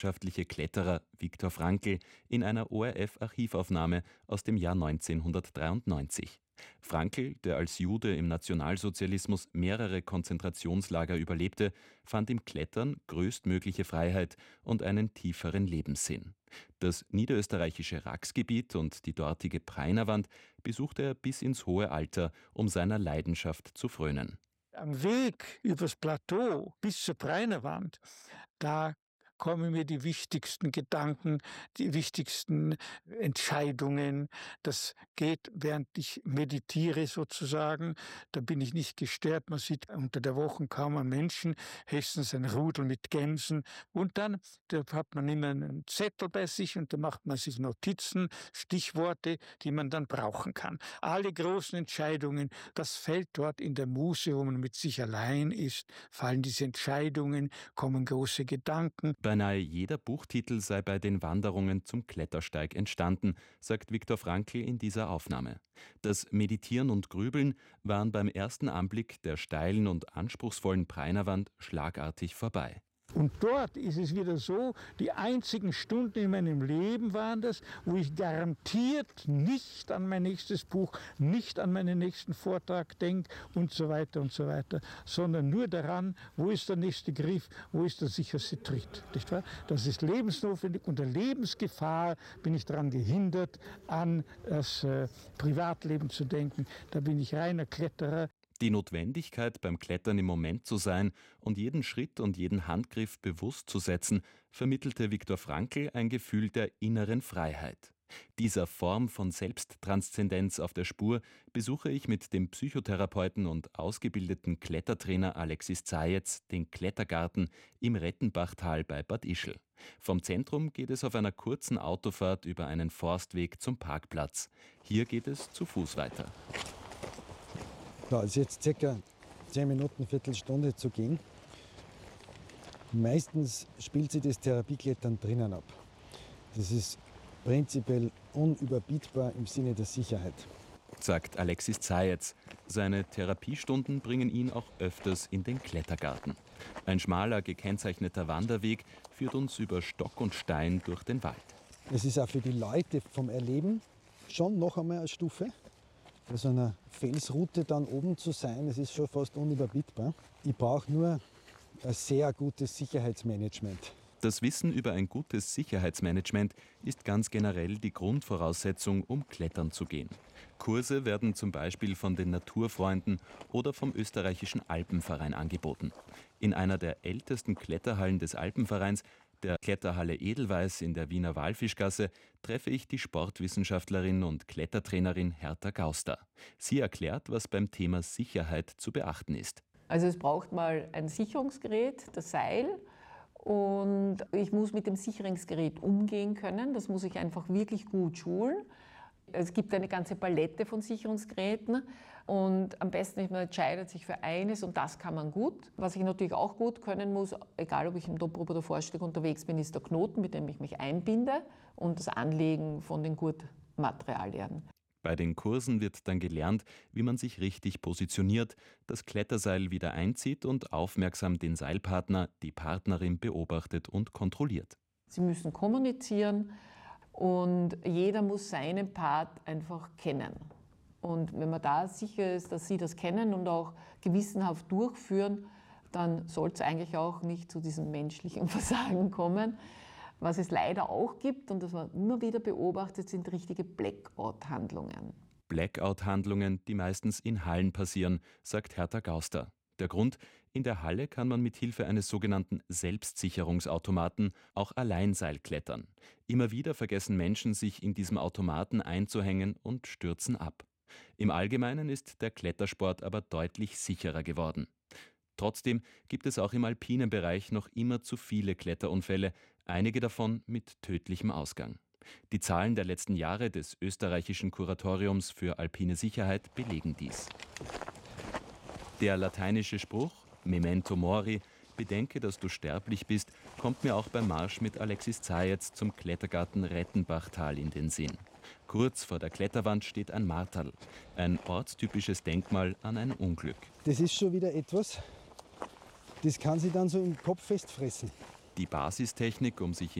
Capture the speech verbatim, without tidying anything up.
wissenschaftliche Kletterer Viktor Frankl in einer O R F-Archivaufnahme aus dem Jahr neunzehnhundertdreiundneunzig. Frankl, der als Jude im Nationalsozialismus mehrere Konzentrationslager überlebte, fand im Klettern größtmögliche Freiheit und einen tieferen Lebenssinn. Das niederösterreichische Raxgebiet und die dortige Preinerwand besuchte er bis ins hohe Alter, um seiner Leidenschaft zu frönen. Am Weg übers Plateau bis zur Preinerwand, da kommen mir die wichtigsten Gedanken, die wichtigsten Entscheidungen. Das geht, während ich meditiere sozusagen. Da bin ich nicht gestört. Man sieht unter der Woche kaum einen Menschen, höchstens ein Rudel mit Gänsen. Und dann da hat man immer einen Zettel bei sich und da macht man sich Notizen, Stichworte, die man dann brauchen kann. Alle großen Entscheidungen, das fällt dort in der Muße, wo man mit sich allein ist, fallen diese Entscheidungen, kommen große Gedanken. Beinahe jeder Buchtitel sei bei den Wanderungen zum Klettersteig entstanden, sagt Viktor Frankl in dieser Aufnahme. Das Meditieren und Grübeln waren beim ersten Anblick der steilen und anspruchsvollen Preinerwand schlagartig vorbei. Und dort ist es wieder so, die einzigen Stunden in meinem Leben waren das, wo ich garantiert nicht an mein nächstes Buch, nicht an meinen nächsten Vortrag denke und so weiter und so weiter, sondern nur daran, wo ist der nächste Griff, wo ist der sicherste Tritt. Nicht wahr? Das ist lebensnotwendig. Unter Lebensgefahr bin ich daran gehindert, an das äh, Privatleben zu denken. Da bin ich reiner Kletterer. Die Notwendigkeit, beim Klettern im Moment zu sein und jeden Schritt und jeden Handgriff bewusst zu setzen, vermittelte Viktor Frankl ein Gefühl der inneren Freiheit. Dieser Form von Selbsttranszendenz auf der Spur besuche ich mit dem Psychotherapeuten und ausgebildeten Klettertrainer Alexis Zajec den Klettergarten im Rettenbachtal bei Bad Ischl. Vom Zentrum geht es auf einer kurzen Autofahrt über einen Forstweg zum Parkplatz. Hier geht es zu Fuß weiter. Ja, es ist jetzt circa zehn Minuten, Viertelstunde zu gehen. Meistens spielt sich das Therapieklettern drinnen ab. Das ist prinzipiell unüberbietbar im Sinne der Sicherheit, sagt Alexis Zajec. Seine Therapiestunden bringen ihn auch öfters in den Klettergarten. Ein schmaler, gekennzeichneter Wanderweg führt uns über Stock und Stein durch den Wald. Es ist auch für die Leute vom Erleben schon noch einmal eine Stufe. Bei so einer Felsroute dann oben zu sein, das ist schon fast unüberbietbar. Ich brauche nur ein sehr gutes Sicherheitsmanagement. Das Wissen über ein gutes Sicherheitsmanagement ist ganz generell die Grundvoraussetzung, um klettern zu gehen. Kurse werden zum Beispiel von den Naturfreunden oder vom österreichischen Alpenverein angeboten. In einer der ältesten Kletterhallen des Alpenvereins, der Kletterhalle Edelweiß in der Wiener Walfischgasse, treffe ich die Sportwissenschaftlerin und Klettertrainerin Hertha Gauster. Sie erklärt, was beim Thema Sicherheit zu beachten ist. Also es braucht mal ein Sicherungsgerät, das Seil. Und ich muss mit dem Sicherungsgerät umgehen können. Das muss ich einfach wirklich gut schulen. Es gibt eine ganze Palette von Sicherungsgeräten und am besten man entscheidet sich für eines und das kann man gut. Was ich natürlich auch gut können muss, egal ob ich im Top oder Vorstieg unterwegs bin, ist der Knoten, mit dem ich mich einbinde und das Anlegen von den Gurtmaterialien. Bei den Kursen wird dann gelernt, wie man sich richtig positioniert, das Kletterseil wieder einzieht und aufmerksam den Seilpartner, die Partnerin beobachtet und kontrolliert. Sie müssen kommunizieren und jeder muss seinen Part einfach kennen. Und wenn man da sicher ist, dass sie das kennen und auch gewissenhaft durchführen, dann soll es eigentlich auch nicht zu diesem menschlichen Versagen kommen. Was es leider auch gibt, und das man immer wieder beobachtet, sind richtige Blackout-Handlungen. Blackout-Handlungen, die meistens in Hallen passieren, sagt Hertha Gauster. Der Grund: In der Halle kann man mit Hilfe eines sogenannten Selbstsicherungsautomaten auch Alleinseil klettern. Immer wieder vergessen Menschen, sich in diesem Automaten einzuhängen und stürzen ab. Im Allgemeinen ist der Klettersport aber deutlich sicherer geworden. Trotzdem gibt es auch im alpinen Bereich noch immer zu viele Kletterunfälle, einige davon mit tödlichem Ausgang. Die Zahlen der letzten Jahre des österreichischen Kuratoriums für alpine Sicherheit belegen dies. Der lateinische Spruch Memento mori, bedenke, dass du sterblich bist, kommt mir auch beim Marsch mit Alexis Zajec zum Klettergarten Rettenbachtal in den Sinn. Kurz vor der Kletterwand steht ein Marterl, ein ortstypisches Denkmal an ein Unglück. Das ist schon wieder etwas, das kann sich dann so im Kopf festfressen. Die Basistechnik, um sich